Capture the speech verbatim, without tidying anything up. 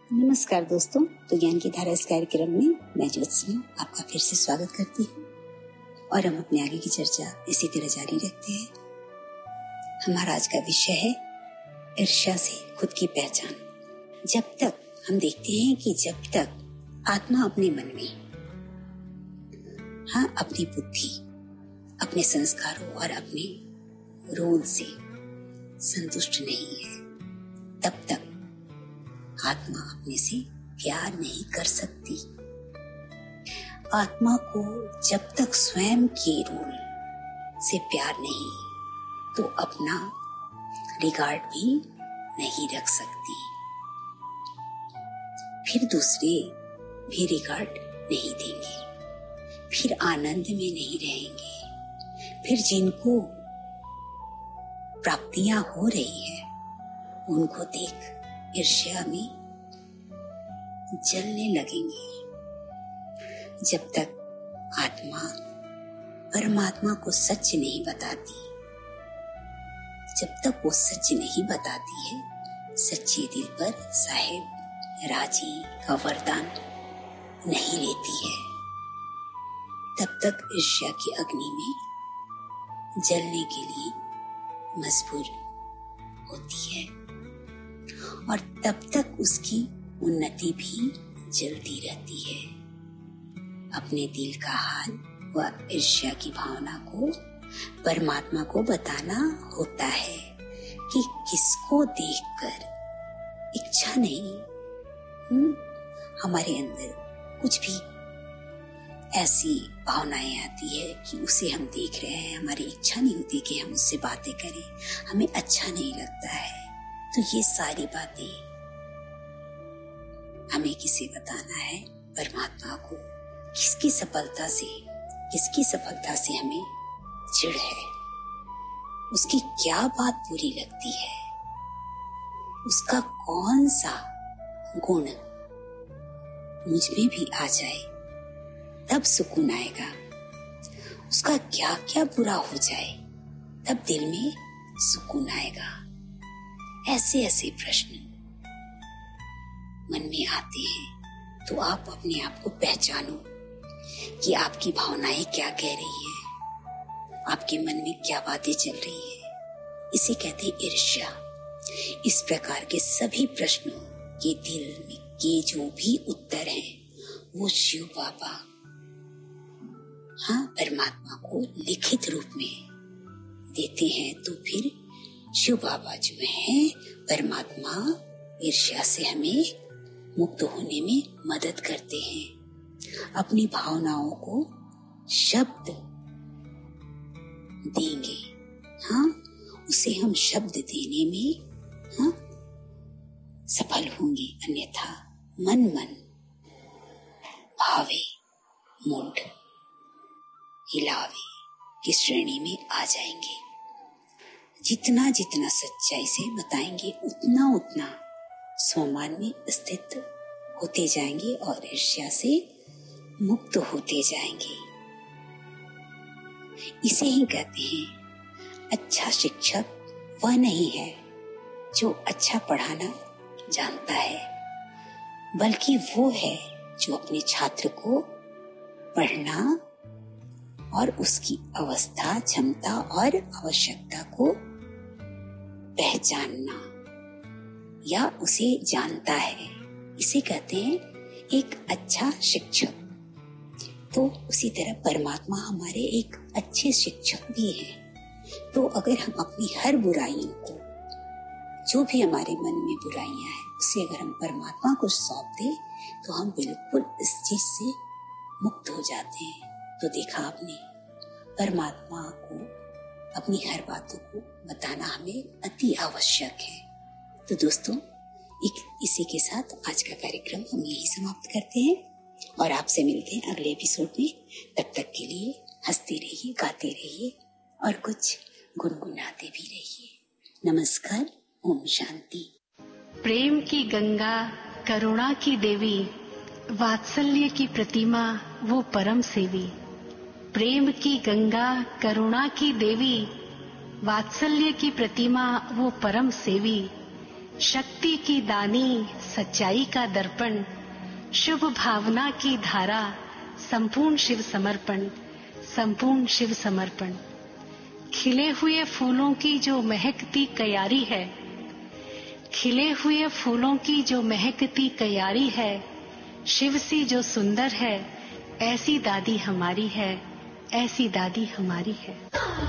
नमस्कार दोस्तों, तो ज्ञान की धारा इस कार्यक्रम में मैं ज्योत्सना आपका फिर से स्वागत करती हूँ और हम अपने आगे की चर्चा इसी तरह जारी रखते हैं। हमारा आज का विषय है ईर्ष्या से खुद की पहचान। जब तक हम देखते हैं कि जब तक आत्मा अपने मन में, हाँ अपनी बुद्धि, अपने संस्कारों और अपने रोल से संतुष्ट नहीं है, तब तक आत्मा अपने से प्यार नहीं कर सकती। आत्मा को जब तक स्वयं के रोल से प्यार नहीं, तो अपना रिगार्ड भी नहीं रख सकती। फिर दूसरे भी रिगार्ड नहीं देंगे, फिर आनंद में नहीं रहेंगे, फिर जिनको प्राप्तियां हो रही है उनको देख ईर्ष्या में जलने लगेंगे। जब तक आत्मा परमात्मा को सच नहीं बताती, जब तक वो सच नहीं बताती है, सच्चे दिल पर साहेब राजी का वरदान नहीं लेती है, तब तक ईर्ष्या की अग्नि में जलने के लिए मजबूर होती है और तब तक उसकी उन्नति भी जलती रहती है। अपने दिल का हाल व ईर्ष्या की भावना को परमात्मा को बताना होता है कि किसको देखकर इच्छा नहीं, हुँ? हमारे अंदर कुछ भी ऐसी भावनाएं आती है कि उसे हम देख रहे हैं, हमारी इच्छा नहीं होती कि हम उससे बातें करें, हमें अच्छा नहीं लगता है। तो ये सारी बातें हमें किसे बताना है? परमात्मा को। किसकी सफलता से, किसकी सफलता से हमें चिढ़ है, उसकी क्या बात बुरी लगती है, उसका कौन सा गुण मुझ में भी आ जाए तब सुकून आएगा, उसका क्या क्या बुरा हो जाए तब दिल में सुकून आएगा। ऐसे ऐसे प्रश्न मन में आते हैं, तो आप अपने आप को पहचानो कि आपकी भावनाएं क्या कह रही है, आपके मन में क्या बातें चल रही है। इसे कहते हैं ईर्ष्या। इस प्रकार के सभी प्रश्नों के दिल में के जो भी उत्तर हैं, वो शिव बाबा, हाँ परमात्मा को लिखित रूप में देते हैं। तो फिर शिव बाबा जो है, परमात्मा ईर्ष्या से हमें मुक्त होने में मदद करते हैं। अपनी भावनाओं को शब्द देंगे, हाँ उसे हम शब्द देने में हाँ सफल होंगे, अन्यथा मन मन भावे मूड हिलावे की श्रेणी में आ जाएंगे। जितना जितना सच्चाई से बताएंगे, उतना उतना स्वमान में स्थित होते जाएंगे और ईर्ष्या से मुक्त होते जाएंगे। इसे ही कहते हैं अच्छा शिक्षक वह नहीं है जो अच्छा पढ़ाना जानता है, बल्कि वो है जो अपने छात्र को पढ़ना और उसकी अवस्था, क्षमता और आवश्यकता को पहचानना या उसे जानता है। इसे कहते हैं एक अच्छा शिक्षक। तो उसी तरह परमात्मा हमारे एक अच्छे शिक्षक भी हैं। तो अगर हम अपनी हर बुराइयों को, जो भी हमारे मन में बुराइयां हैं, उसे अगर हम परमात्मा को सौंप दें, तो हम बिल्कुल इस चीज से मुक्त हो जाते हैं। तो देखा आपने, परमात्मा को अपनी हर बातों को बताना हमें अति आवश्यक है। तो दोस्तों, एक इसी के साथ आज का कार्यक्रम हम यही समाप्त करते हैं और आपसे मिलते हैं अगले एपिसोड में। तब तक के लिए हंसते रहिए, गाते रहिए और कुछ गुनगुनाते भी रहिए। नमस्कार, ओम शांति। प्रेम की गंगा, करुणा की देवी, वात्सल्य की प्रतिमा वो परम सेवी। प्रेम की गंगा, करुणा की देवी, वात्सल्य की प्रतिमा वो परम सेवी। शक्ति की दानी, सच्चाई का दर्पण, शुभ भावना की धारा, संपूर्ण शिव समर्पण, संपूर्ण शिव समर्पण। खिले हुए फूलों की जो महकती क्यारी है, खिले हुए फूलों की जो महकती क्यारी है, शिव सी जो सुंदर है, ऐसी दादी हमारी है, ऐसी दादी हमारी है।